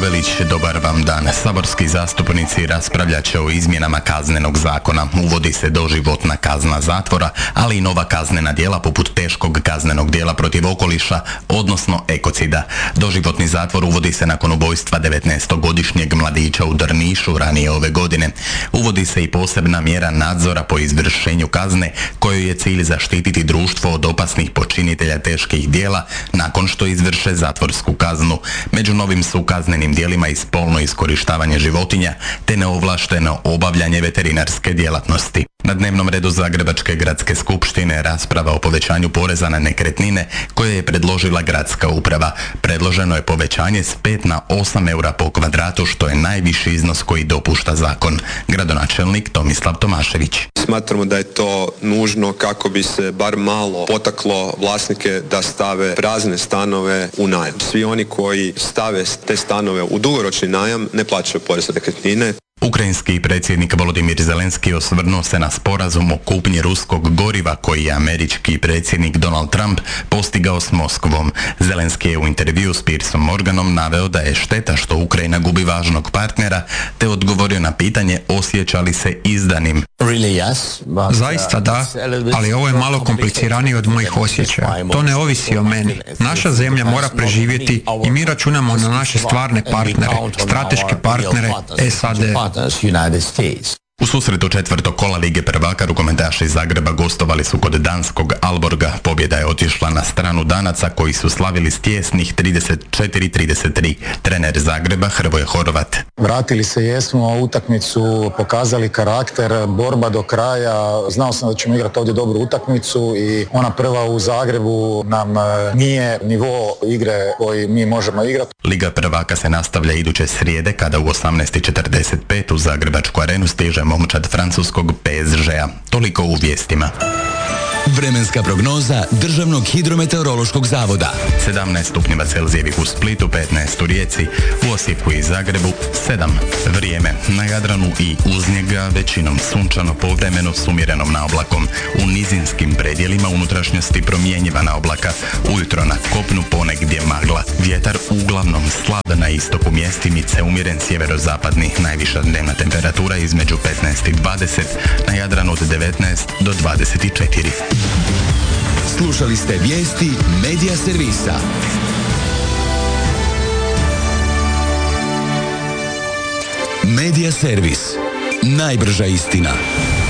Gavelić, dobar vam dan. Saborski zastupnici raspravljat će o izmjenama kaznenog zakona. Uvodi se doživotna kazna zatvora, ali i nova kaznena djela poput teškog kaznenog djela protiv okoliša, odnosno ekocida. Doživotni zatvor uvodi se nakon ubojstva 19-godišnjeg mladića u Drnišu ranije ove godine. Uvodi se i posebna mjera nadzora po izvršenju kazne, kojoj je cilj zaštititi društvo od opasnih počinitelja teških djela nakon što izvrše zatvorsku kaznu. Među novim su kaznenim djelima i spolno iskorištavanje životinja te neovlašteno obavljanje veterinarske djelatnosti. Na dnevnom redu Zagrebačke gradske skupštine rasprava o povećanju poreza na nekretnine koje je predložila gradska uprava. Predloženo je povećanje s 5 na 8 eura po kvadratu, što je najviši iznos koji dopušta zakon. Gradonačelnik Tomislav Tomašević. Smatramo da je to nužno kako bi se bar malo potaklo vlasnike da stave prazne stanove u najam. Svi oni koji stave te stanove u dugoročni najam ne plaćaju porez na nekretnine. Ukrajinski predsjednik Volodimir Zelenski osvrnuo se na sporazum o kupnji ruskog goriva koji je američki predsjednik Donald Trump postigao s Moskvom. Zelenski je u intervju s Piersom Morganom naveo da je šteta što Ukrajina gubi važnog partnera, te odgovorio na pitanje osjeća li se izdanim. Zaista da, ali ovo je malo kompliciranije od mojih osjećaja. To ne ovisi o meni. Naša zemlja mora preživjeti i mi računamo na naše stvarne partnere, strateške partnere, SAD. U susretu četvrtog kola Lige prvaka rukometaši iz Zagreba gostovali su kod danskog Alborga. Pobjeda je otišla na stranu Danaca koji su slavili s tijesnih 34-33. Trener Zagreba Hrvoje Horvat. Vratili se jesmo, utakmicu pokazali karakter, borba do kraja. Znao sam da ćemo igrati ovdje dobru utakmicu i ona prva u Zagrebu nam nije nivo igre koji mi možemo igrati. Liga prvaka se nastavlja iduće srijede kada u 18:45 u Zagrebačku arenu stiže momčad francuskog PSG-a. Toliko u vijestima. Vremenska prognoza Državnog hidrometeorološkog zavoda. 17 stupnjeva Celzijevih u Splitu, 15 u Rijeci, u Osijeku i Zagrebu 7. Vrijeme na Jadranu i uz njega većinom sunčano, povremeno s umjerenom naoblakom. U nizinskim predjelima unutrašnjosti promjenjivana oblaka. Ujutro na kopnu ponegdje magla. Vjetar uglavnom slab, na istoku mjestimice umjeren sjeverozapadni. Najviša dnevna temperatura između 15 i 20, na Jadranu od 19 do 24. Slušali ste vijesti Medija servisa. Medija servis. Najbrža istina.